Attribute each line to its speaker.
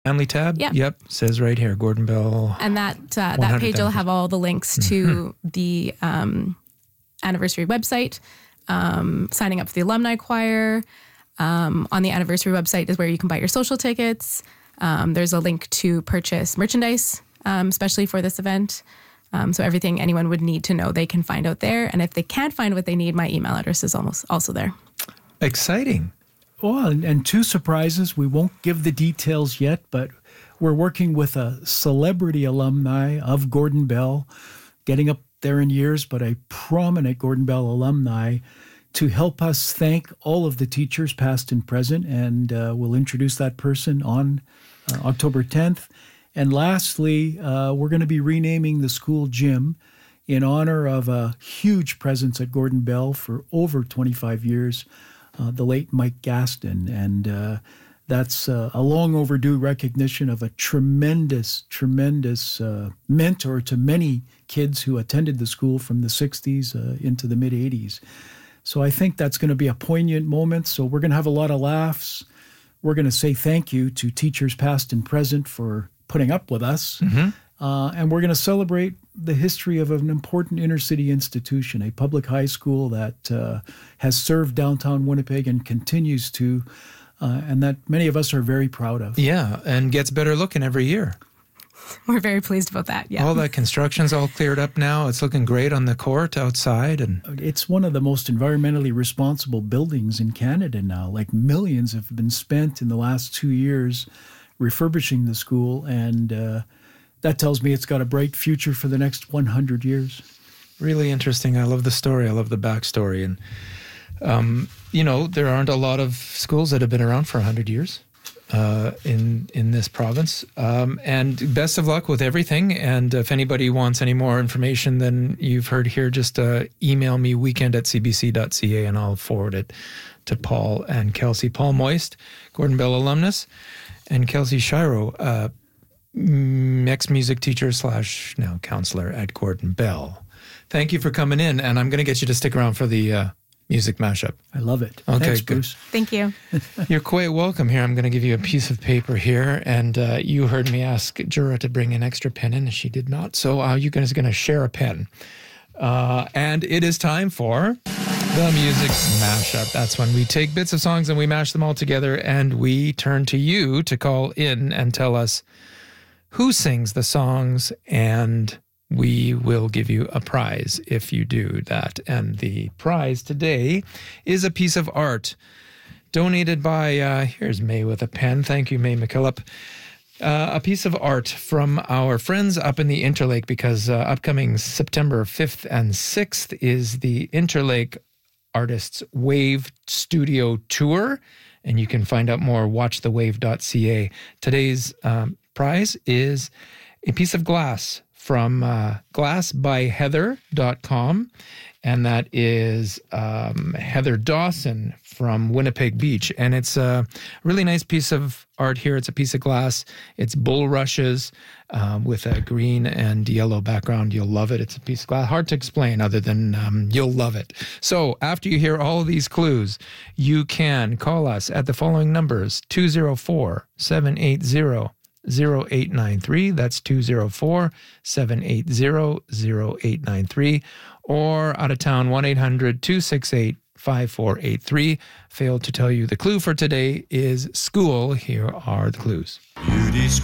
Speaker 1: Family tab? Yep. Says right here, Gordon Bell.
Speaker 2: And that page will have all the links to the anniversary website, signing up for the alumni choir. On the anniversary website is where you can buy your social tickets. There's a link to purchase merchandise, especially for this event. So everything anyone would need to know, they can find out there. And if they can't find what they need, my email address is also there.
Speaker 1: Exciting.
Speaker 3: Well, and two surprises. We won't give the details yet, but we're working with a celebrity alumni of Gordon Bell, getting up there in years, but a prominent Gordon Bell alumni, to help us thank all of the teachers, past and present, and we'll introduce that person on October 10th. And lastly, we're going to be renaming the school gym in honor of a huge presence at Gordon Bell for over 25 years, the late Mike Gaston. And that's a long overdue recognition of a tremendous mentor to many kids who attended the school from the 60s into the mid-80s. So I think that's going to be a poignant moment. So we're going to have a lot of laughs. We're going to say thank you to teachers past and present for putting up with us. Mm-hmm. And we're going to celebrate the history of an important inner city institution, a public high school that has served downtown Winnipeg and continues to, and that many of us are very proud of.
Speaker 1: Yeah, and gets better looking every year.
Speaker 2: We're very pleased about that, yeah.
Speaker 1: All that construction's all cleared up now. It's looking great on the court outside. And
Speaker 3: it's one of the most environmentally responsible buildings in Canada now. Like, millions have been spent in the last 2 years refurbishing the school, and that tells me it's got a bright future for the next 100 years.
Speaker 1: Really interesting. I love the story. I love the backstory. And, there aren't a lot of schools that have been around for 100 years. In this province. And best of luck with everything. And if anybody wants any more information than you've heard here, just email me weekend@cbc.ca and I'll forward it to Paul and Kelsey. Paul Moist, Gordon Bell alumnus, and Kelsey Shiro, ex-music teacher / now counselor at Gordon Bell. Thank you for coming in, and I'm going to get you to stick around for the music mashup.
Speaker 3: I love it.
Speaker 1: Okay,
Speaker 3: thanks,
Speaker 1: good.
Speaker 3: Bruce.
Speaker 2: Thank you.
Speaker 1: You're quite welcome here. I'm going to give you a piece of paper here, and you heard me ask Jura to bring an extra pen in, and she did not. So you guys are going to share a pen. And it is time for the music mashup. That's when we take bits of songs and we mash them all together, and we turn to you to call in and tell us who sings the songs, and we will give you a prize if you do that. And the prize today is a piece of art donated by, here's May with a pen. Thank you, May McKillop. A piece of art from our friends up in the Interlake, because upcoming September 5th and 6th is the Interlake Artists Wave Studio Tour. And you can find out more, watchthewave.ca. Today's prize is a piece of glass from glassbyheather.com, and that is Heather Dawson from Winnipeg Beach. And it's a really nice piece of art here. It's a piece of glass. It's bulrushes with a green and yellow background. You'll love it. It's a piece of glass. Hard to explain other than you'll love it. So after you hear all these clues, you can call us at the following numbers: 204-780-0893. That's 204-780-0893. Or out of town, 1-800-268-5483. Failed to tell you the clue for today is school. Here are the clues.